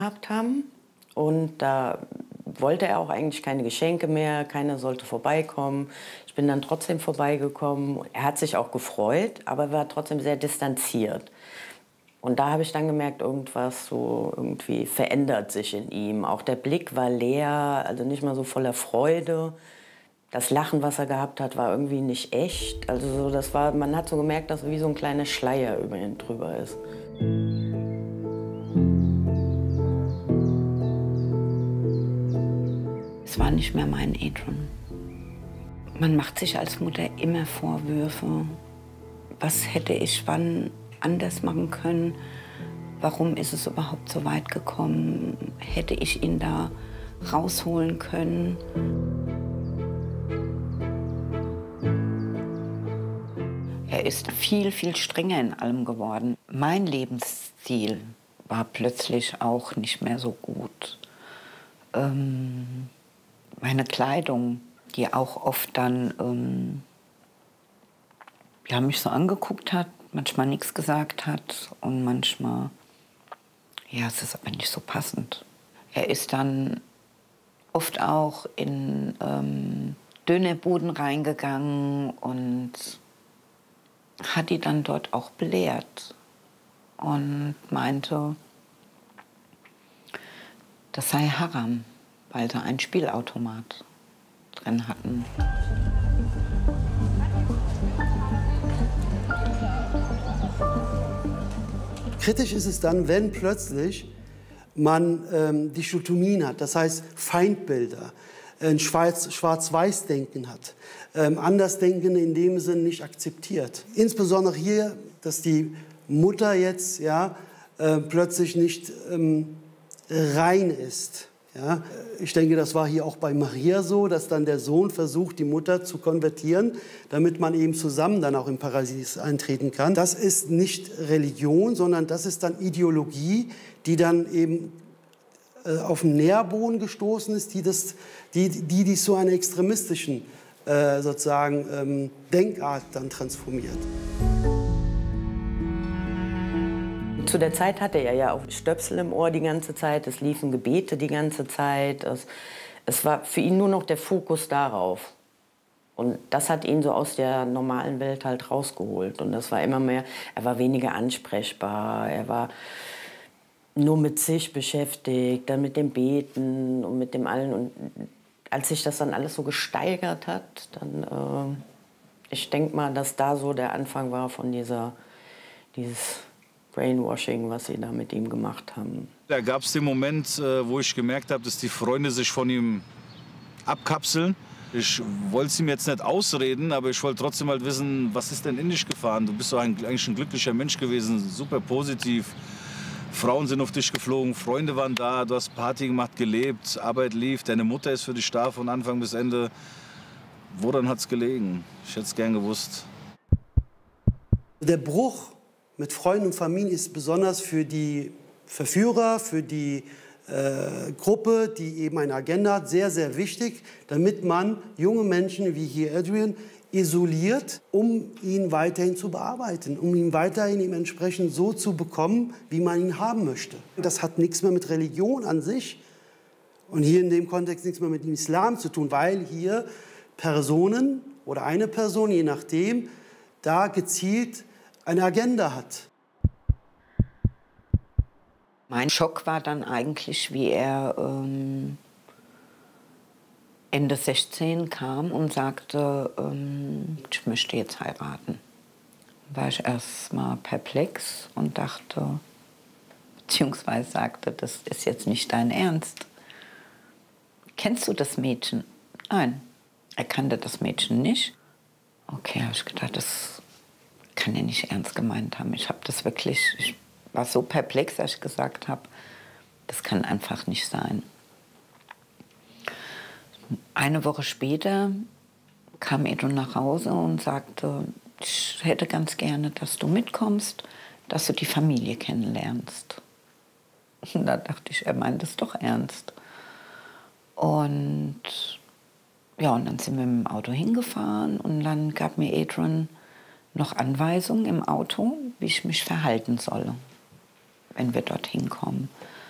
gehabt haben. Und da wollte er auch eigentlich keine Geschenke mehr, keiner sollte vorbeikommen. Ich bin dann trotzdem vorbeigekommen. Er hat sich auch gefreut, aber er war trotzdem sehr distanziert. Und da habe ich dann gemerkt, irgendwas so irgendwie verändert sich in ihm. Auch der Blick war leer, also nicht mal so voller Freude. Das Lachen, was er gehabt hat, war irgendwie nicht echt. Also so, das war, man hat so gemerkt, dass wie so ein kleiner Schleier über ihn drüber ist. Es war nicht mehr mein Adrian. Man macht sich als Mutter immer Vorwürfe. Was hätte ich wann anders machen können? Warum ist es überhaupt so weit gekommen? Hätte ich ihn da rausholen können? Er ist viel, viel strenger in allem geworden. Mein Lebensstil war plötzlich auch nicht mehr so gut. Meine Kleidung, die auch oft dann mich so angeguckt hat, manchmal nichts gesagt hat und manchmal, ja, es ist aber nicht so passend. Er ist dann oft auch in Dönerbuden reingegangen und hat die dann dort auch belehrt und meinte, das sei Haram, weil sie einen Spielautomat drin hatten. Kritisch ist es dann, wenn plötzlich man Dichotomien hat, das heißt Feindbilder, ein Schwarz-Weiß-Denken hat, Andersdenken in dem Sinn nicht akzeptiert. Insbesondere hier, dass die Mutter jetzt plötzlich nicht rein ist. Ja, ich denke, das war hier auch bei Maria so, dass dann der Sohn versucht, die Mutter zu konvertieren, damit man eben zusammen dann auch im Paradies eintreten kann. Das ist nicht Religion, sondern das ist dann Ideologie, die dann eben auf den Nährboden gestoßen ist, die zu einer extremistischen Denkart dann transformiert. Zu der Zeit hatte er ja auch Stöpsel im Ohr die ganze Zeit, es liefen Gebete die ganze Zeit. Es war für ihn nur noch der Fokus darauf. Und das hat ihn so aus der normalen Welt halt rausgeholt. Und das war immer mehr, er war weniger ansprechbar, er war nur mit sich beschäftigt, dann mit dem Beten und mit dem allen. Und als sich das dann alles so gesteigert hat, dann, ich denke mal, dass da so der Anfang war von dieses Brainwashing, was sie da mit ihm gemacht haben. Da gab es den Moment, wo ich gemerkt habe, dass die Freunde sich von ihm abkapseln. Ich wollte es ihm jetzt nicht ausreden, aber ich wollte trotzdem halt wissen, was ist denn in dich gefahren? Du bist doch eigentlich ein glücklicher Mensch gewesen, super positiv. Frauen sind auf dich geflogen, Freunde waren da, du hast Party gemacht, gelebt, Arbeit lief, deine Mutter ist für dich da von Anfang bis Ende. Woran hat es gelegen? Ich hätte es gern gewusst. Der Bruch mit Freunden und Familie ist besonders für die Verführer, für die Gruppe, die eben eine Agenda hat, sehr, sehr wichtig, damit man junge Menschen wie hier Adrian isoliert, um ihn weiterhin zu bearbeiten, um ihn weiterhin ihm entsprechend so zu bekommen, wie man ihn haben möchte. Das hat nichts mehr mit Religion an sich und hier in dem Kontext nichts mehr mit dem Islam zu tun, weil hier Personen oder eine Person, je nachdem, da gezielt eine Agenda hat. Mein Schock war dann eigentlich, wie er Ende 16 kam und sagte, ich möchte jetzt heiraten. Da war ich erst mal perplex und dachte, beziehungsweise sagte, das ist jetzt nicht dein Ernst. Kennst du das Mädchen? Nein, er kannte das Mädchen nicht. Okay, habe ich gedacht, das kann er nicht ernst gemeint haben. Ich war so perplex, dass ich gesagt habe, das kann einfach nicht sein. Eine Woche später kam Adrian nach Hause und sagte, ich hätte ganz gerne, dass du mitkommst, dass du die Familie kennenlernst. Und da dachte ich, er meint es doch ernst. Und ja, und dann sind wir mit dem Auto hingefahren und dann gab mir Adrian noch Anweisungen im Auto, wie ich mich verhalten solle, wenn wir dorthin kommen.